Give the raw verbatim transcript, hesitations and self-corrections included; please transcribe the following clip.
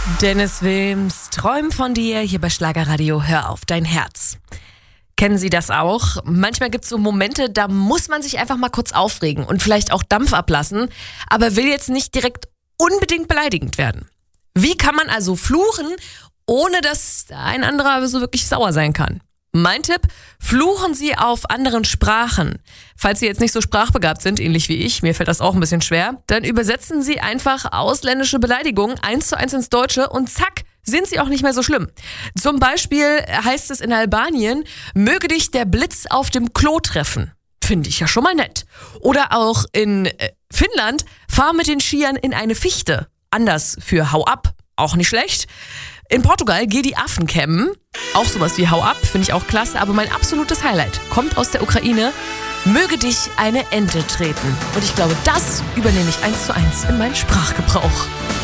Dennis Wilms, Träum von dir, hier bei Schlagerradio, hör auf dein Herz. Kennen Sie das auch? Manchmal gibt es so Momente, da muss man sich einfach mal kurz aufregen und vielleicht auch Dampf ablassen, aber will jetzt nicht direkt unbedingt beleidigend werden. Wie kann man also fluchen, ohne dass ein anderer so wirklich sauer sein kann? Mein Tipp, fluchen Sie auf anderen Sprachen. Falls Sie jetzt nicht so sprachbegabt sind, ähnlich wie ich, mir fällt das auch ein bisschen schwer, dann übersetzen Sie einfach ausländische Beleidigungen eins zu eins ins Deutsche und zack, sind sie auch nicht mehr so schlimm. Zum Beispiel heißt es in Albanien, möge dich der Blitz auf dem Klo treffen. Finde ich ja schon mal nett. Oder auch in Finnland, fahr mit den Skiern in eine Fichte. Anders für hau ab, auch nicht schlecht. In Portugal, geh die Affen kämmen. Auch sowas wie hau ab, finde ich auch klasse. Aber mein absolutes Highlight kommt aus der Ukraine. Möge dich eine Ente treten. Und ich glaube, das übernehme ich eins zu eins in meinen Sprachgebrauch.